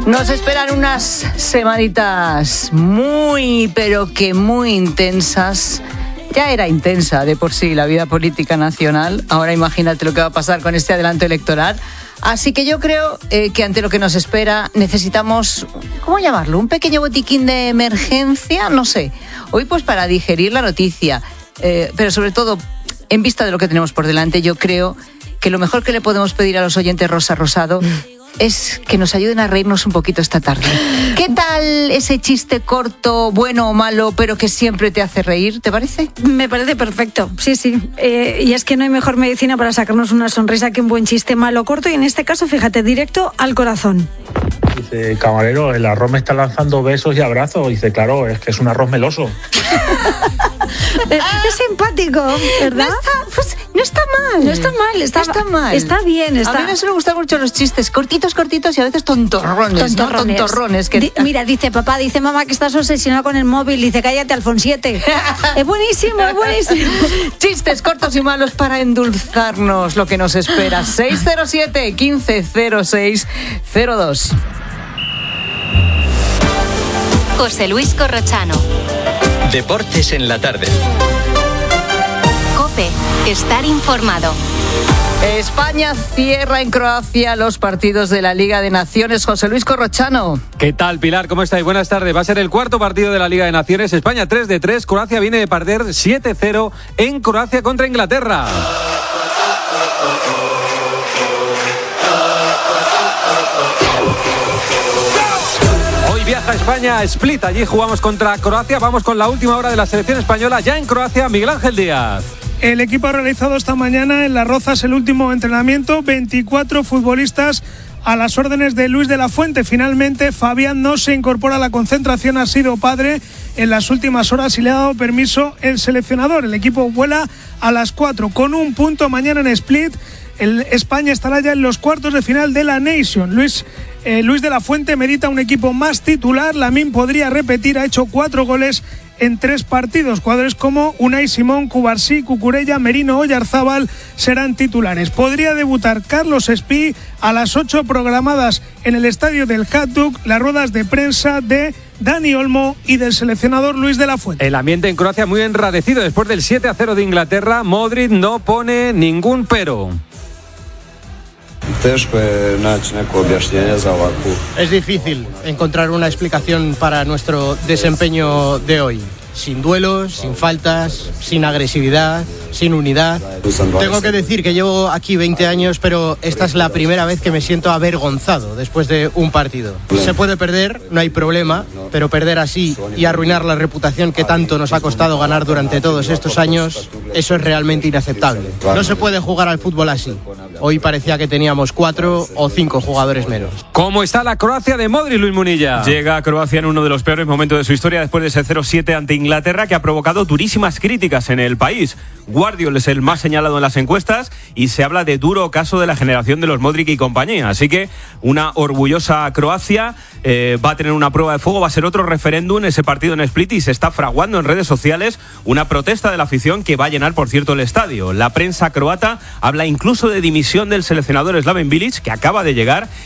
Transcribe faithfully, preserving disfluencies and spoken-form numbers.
Nos esperan unas semanitas muy, pero que muy intensas. Ya era intensa de por sí la vida política nacional. Ahora imagínate lo que va a pasar con este adelanto electoral. Así que yo creo eh, que ante lo que nos espera necesitamos, ¿cómo llamarlo? ¿Un pequeño botiquín de emergencia? No sé. Hoy pues para digerir la noticia, eh, pero sobre todo en vista de lo que tenemos por delante, yo creo que lo mejor que le podemos pedir a los oyentes Rosa Rosado es que nos ayuden a reírnos un poquito esta tarde. ¿Qué tal ese chiste corto, bueno o malo, pero que siempre te hace reír? ¿Te parece? Me parece perfecto, sí, sí. Eh, y es que no hay mejor medicina para sacarnos una sonrisa que un buen chiste malo corto, y en este caso, fíjate, directo al corazón. Dice, camarero, el arroz me está lanzando besos y abrazos. Dice, claro, es que es un arroz meloso. Es simpático, ¿verdad? No está, pues, no está mal. No está mal, está, no está mal. Está bien. Está... A mí me suelen gustar mucho los chistes cortitos, cortitos y a veces tontorrones, tontorrones. ¿no? Tontorrones. Que... Di, mira, dice papá, dice mamá que estás obsesionado con el móvil. Dice, cállate, Alfonsiete. Es buenísimo, es buenísimo. Chistes cortos y malos para endulzarnos lo que nos espera. seis cero siete, quince cero seis cero dos. José Luis Corrochano. Deportes en la tarde. COPE. Estar informado. España cierra en Croacia los partidos de la Liga de Naciones. José Luis Corrochano. ¿Qué tal, Pilar? ¿Cómo estáis? Buenas tardes. Va a ser el cuarto partido de la Liga de Naciones. España tres de tres. Croacia viene de perder siete cero en Croacia contra Inglaterra. Viaja España a Split, allí jugamos contra Croacia. Vamos con la última hora de la selección española ya en Croacia. Miguel Ángel Díaz. El equipo ha realizado esta mañana en Las Rozas el último entrenamiento. veinticuatro futbolistas a las órdenes de Luis de la Fuente. Finalmente Fabián no se incorpora a la concentración, ha sido padre en las últimas horas y le ha dado permiso el seleccionador. El equipo vuela a las cuatro con un punto mañana en Split. El España estará ya en los cuartos de final de la Nation. Luis Eh, Luis de la Fuente medita un equipo más titular. Lamine podría repetir, ha hecho cuatro goles en tres partidos. Jugadores como Unai Simón, Cubarsí, Cucurella, Merino, Oyarzábal serán titulares. Podría debutar Carlos Espí a las ocho programadas en el estadio del Hajduk. Las ruedas de prensa de Dani Olmo y del seleccionador Luis de la Fuente. El ambiente en Croacia muy enradecido después del siete a cero de Inglaterra. Modric no pone ningún pero. Es difícil encontrar una explicación para nuestro desempeño de hoy. Sin duelos, sin faltas, sin agresividad, sin unidad. Tengo que decir que llevo aquí veinte años, pero esta es la primera vez que me siento avergonzado después de un partido. Se puede perder, no hay problema, pero perder así y arruinar la reputación que tanto nos ha costado ganar durante todos estos años, eso es realmente inaceptable. No se puede jugar al fútbol así. Hoy parecía que teníamos cuatro o cinco jugadores menos. ¿Cómo está la Croacia de Modric, Luis Munilla? Llega a Croacia en uno de los peores momentos de su historia después de ese cero siete ante Inglaterra, que ha provocado durísimas críticas en el país. Guardiola es el más señalado en las encuestas y se habla de duro caso de la generación de los Modric y compañía. Así que una orgullosa Croacia eh, va a tener una prueba de fuego, va a ser otro referéndum ese partido en Split, y se está fraguando en redes sociales una protesta de la afición que va a llenar, por cierto, el estadio. La prensa croata habla incluso de dimisión del seleccionador Slaven Bilic, que acaba de llegar